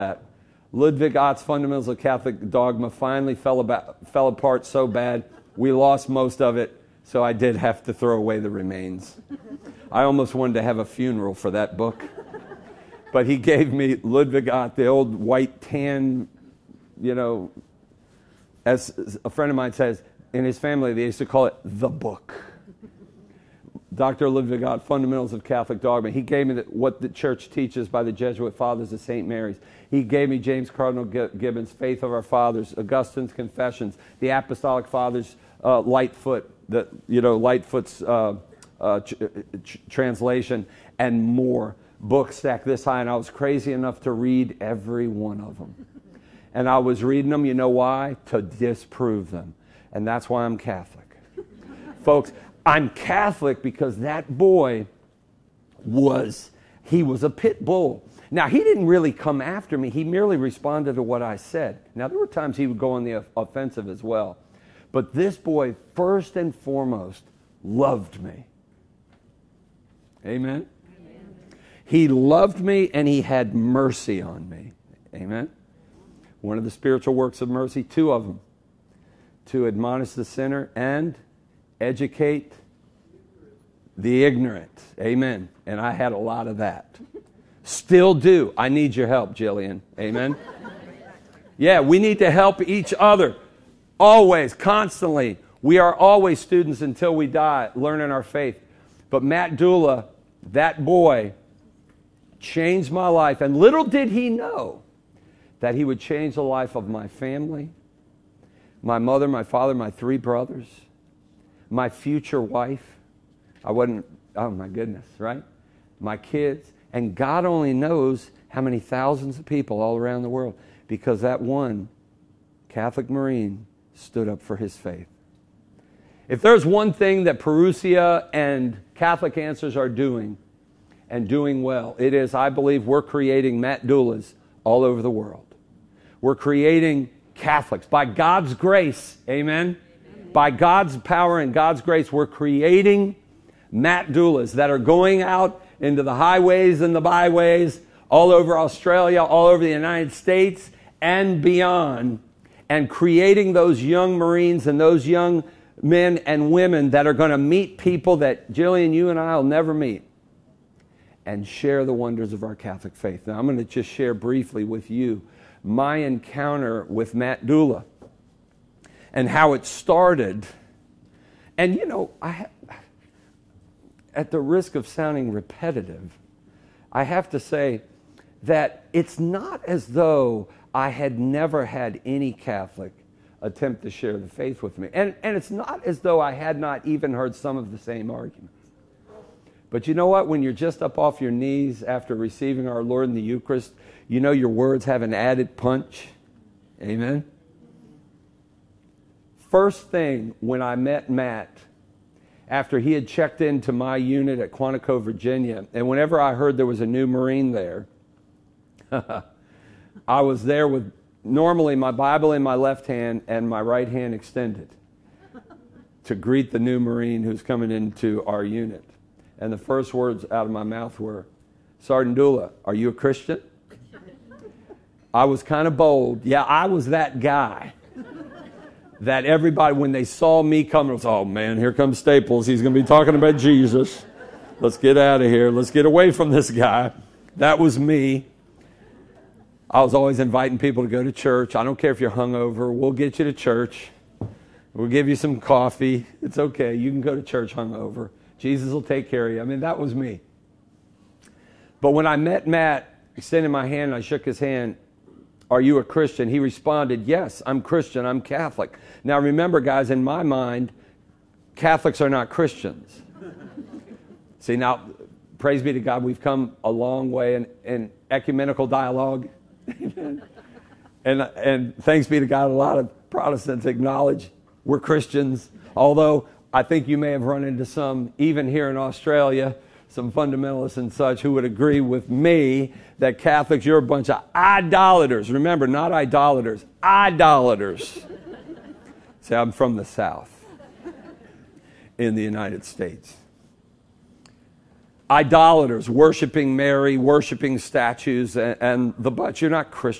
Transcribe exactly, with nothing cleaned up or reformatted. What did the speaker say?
that. Ludwig Ott's Fundamentals of Catholic Dogma finally fell, about, fell apart so bad, we lost most of it, so I did have to throw away the remains. I almost wanted to have a funeral for that book. But he gave me Ludwig Ott, the old white tan, you know, as a friend of mine says, in his family they used to call it the book. Doctor Ludwig Ott, Fundamentals of Catholic Dogma. He gave me the, what the church teaches by the Jesuit Fathers of Saint Mary's. He gave me James Cardinal Gibbons' Faith of Our Fathers, Augustine's Confessions, the Apostolic Fathers, uh, Lightfoot, the, you know, Lightfoot's uh, uh, ch- ch- translation, and more. Books stacked this high, and I was crazy enough to read every one of them. And I was reading them, you know why? To disprove them. And that's why I'm Catholic. Folks, I'm Catholic because that boy was, he was a pit bull. Now, he didn't really come after me. He merely responded to what I said. Now, there were times he would go on the offensive as well. But this boy, first and foremost, loved me. Amen? Amen. He loved me and he had mercy on me. Amen? One of the spiritual works of mercy, two of them. To admonish the sinner and educate the ignorant. Amen. And I had a lot of that. Still do. I need your help, Jillian. Amen. Yeah, we need to help each other. Always, constantly. We are always students until we die, learning our faith. But Matt Dula, that boy, changed my life. And little did he know that he would change the life of my family, my mother, my father, my three brothers, my future wife. I wasn't, oh my goodness, right? My kids. And God only knows how many thousands of people all around the world, because that one Catholic Marine stood up for his faith. If there's one thing that Parousia and Catholic Answers are doing, and doing well, it is, I believe, we're creating Matt Dulas all over the world. We're creating Catholics. By God's grace, amen? Amen. By God's power and God's grace, we're creating Matt Dulas that are going out into the highways and the byways all over Australia, all over the United States and beyond, and creating those young Marines and those young men and women that are going to meet people that Jillian, you and I will never meet, and share the wonders of our Catholic faith. Now, I'm going to just share briefly with you my encounter with Matt Dula and how it started. And, you know, I, at the risk of sounding repetitive, I have to say that it's not as though I had never had any Catholic attempt to share the faith with me. And, and it's not as though I had not even heard some of the same arguments. But you know what? When you're just up off your knees after receiving our Lord in the Eucharist, you know your words have an added punch. Amen? First thing when I met Matt, after he had checked into my unit at Quantico, Virginia, and whenever I heard there was a new Marine there, I was there with normally my Bible in my left hand and my right hand extended to greet the new Marine who's coming into our unit. And the first words out of my mouth were, "Sergeant Dula, are you a Christian?" I was kind of bold. Yeah, I was that guy that everybody, when they saw me coming, was, "Oh man, here comes Staples. He's going to be talking about Jesus. Let's get out of here. Let's get away from this guy." That was me. I was always inviting people to go to church. I don't care if you're hungover. We'll get you to church. We'll give you some coffee. It's okay. You can go to church hungover. Jesus will take care of you. I mean, that was me. But when I met Matt, extended my hand, and I shook his hand, "Are you a Christian?" He responded, "Yes, I'm Christian. I'm Catholic." Now remember, guys, in my mind, Catholics are not Christians. See, now, praise be to God, we've come a long way in, in ecumenical dialogue. and, and thanks be to God, a lot of Protestants acknowledge we're Christians, although I think you may have run into some, even here in Australia, some fundamentalists and such who would agree with me that Catholics, you're a bunch of idolaters. Remember, not idolaters, idolaters. See, I'm from the South in the United States. idolaters, worshiping Mary, worshiping statues, and, and the but. You're not Christian.